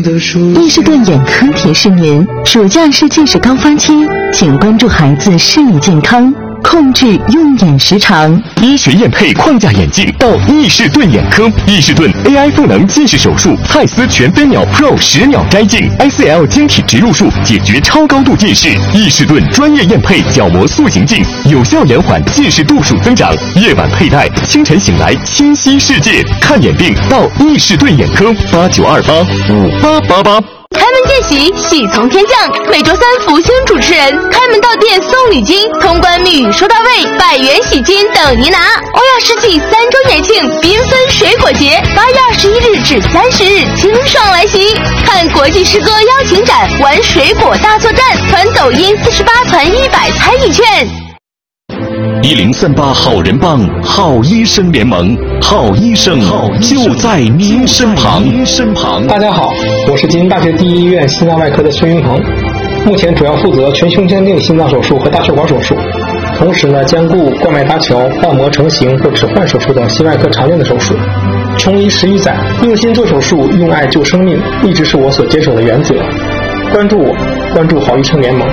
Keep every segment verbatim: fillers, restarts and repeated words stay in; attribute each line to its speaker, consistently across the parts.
Speaker 1: 伊士顿眼科提示您：暑假是近视高发期，请关注孩子视力健康，控制用眼时长。
Speaker 2: 医学验配框架眼镜到伊士顿眼科，伊士顿 A I 赋能近视手术，蔡司全飞秒 Pro 十秒摘镜 ，I C L 晶体植入术解决超高度近视。伊士顿专业验配角膜塑形镜，有效延缓近视度数增长。夜晚佩戴，清晨醒来清晰世界。看眼病到伊士顿眼科，八九二八五八八八。
Speaker 3: 开门见喜，喜从天降。每周三福星主持人开门到店送礼金，通关密语说到位，百元喜金等您拿。欧亚世纪三周年庆缤纷水果节，八月二十一日至三十日清爽来袭。看国际诗歌邀请展，玩水果大作战，传抖音四十八传一百参与券。
Speaker 2: 一零三八好人帮，好医生联盟，好医生就在您身旁。身旁。
Speaker 4: 大家好，我是吉林大学第一医院心脏外科的孙云鹏，目前主要负责全胸腔镜心脏手术和大血管手术，同时呢兼顾冠脉搭桥、瓣膜成型或置换手术等心外科常见的手术。从医十余载，用心做手术，用爱救生命，一直是我所坚守的原则。关注我，关注好医生联盟。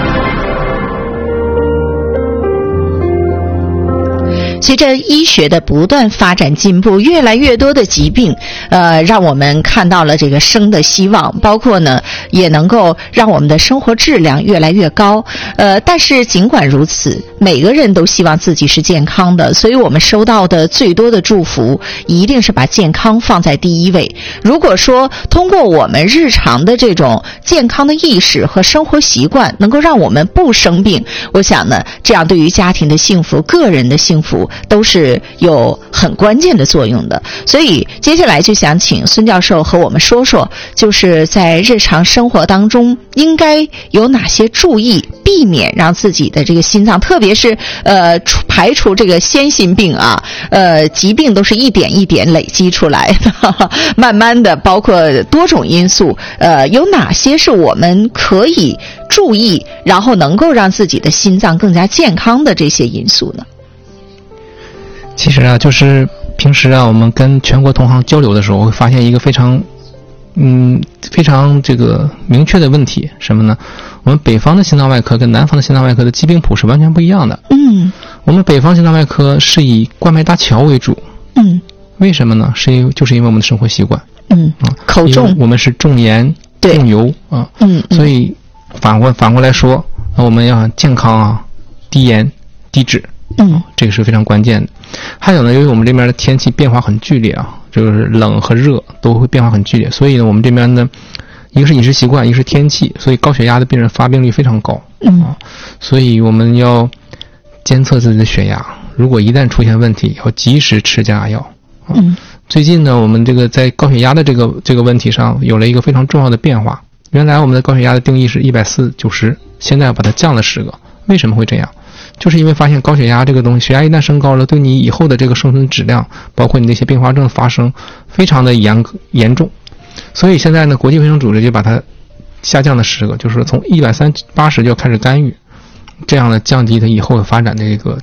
Speaker 5: 随着医学的不断发展进步，越来越多的疾病呃让我们看到了这个生的希望，包括呢也能够让我们的生活质量越来越高。呃但是尽管如此，每个人都希望自己是健康的，所以我们收到的最多的祝福一定是把健康放在第一位。如果说通过我们日常的这种健康的意识和生活习惯能够让我们不生病，我想呢这样对于家庭的幸福、个人的幸福都是有很关键的作用的。所以接下来就想请孙教授和我们说说，就是在日常生活当中应该有哪些注意，避免让自己的这个心脏，特别是呃排除这个先心病啊，呃疾病都是一点一点累积出来的，呵呵慢慢的包括多种因素，呃有哪些是我们可以注意，然后能够让自己的心脏更加健康的这些因素呢？
Speaker 6: 其实啊，就是平时啊，我们跟全国同行交流的时候，会发现一个非常，嗯，非常这个明确的问题，什么呢？我们北方的心脏外科跟南方的心脏外科的疾病谱是完全不一样的。嗯，我们北方心脏外科是以冠脉搭桥为主。嗯，为什么呢？是因为就是因为我们的生活习惯。嗯啊，口重，我们是重盐重油啊。嗯，所以反过反过来说，我们要健康啊，低盐低脂。嗯，这个是非常关键的。还有呢，由于我们这边的天气变化很剧烈啊，就是冷和热都会变化很剧烈，所以呢，我们这边呢，一个是饮食习惯，一个是天气，所以高血压的病人发病率非常高。嗯啊，所以我们要监测自己的血压，如果一旦出现问题，要及时吃降压药。啊、嗯，最近呢，我们这个在高血压的这个这个问题上有了一个非常重要的变化。原来我们的高血压的定义是一百四九十，现在把它降了十个。为什么会这样？就是因为发现高血压这个东西，血压一旦升高了，对你以后的这个生存质量，包括你那些并发症发生，非常的严严重。所以现在呢，国际卫生组织就把它下降了十个，就是从一百三八十就要开始干预，这样呢降低它以后的发展的这个